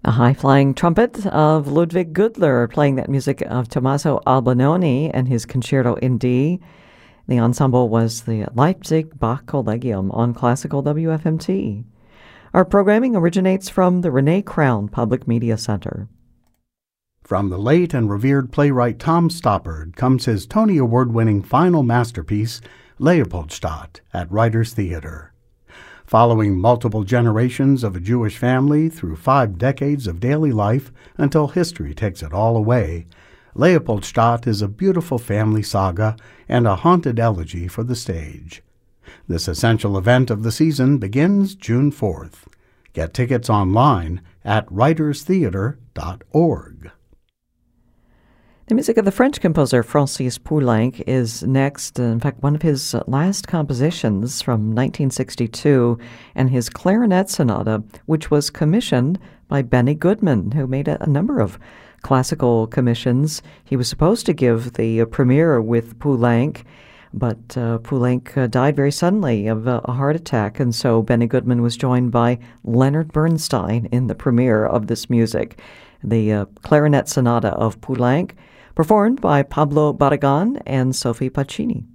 The high-flying trumpet of Ludwig Gudler, playing that music of Tommaso Albinoni and his Concerto in D. The ensemble was the Leipzig Bach Collegium on Classical WFMT. Our programming originates from the Renee Crown Public Media Center. From the late and revered playwright Tom Stoppard comes his Tony Award-winning final masterpiece, Leopoldstadt, at Writers Theater. Following multiple generations of a Jewish family through 5 decades of daily life until history takes it all away, Leopoldstadt is a beautiful family saga and a haunted elegy for the stage. This essential event of the season begins June 4th. Get tickets online at writerstheater.org. The music of the French composer Francis Poulenc is next, in fact, one of his last compositions from 1962, and his Clarinet Sonata, which was commissioned by Benny Goodman, who made a number of classical commissions. He was supposed to give the premiere with Poulenc, but Poulenc died very suddenly of a heart attack, and so Benny Goodman was joined by Leonard Bernstein in the premiere of this music. The Clarinet Sonata of Poulenc, performed by Pablo Barragan and Sophie Pacini.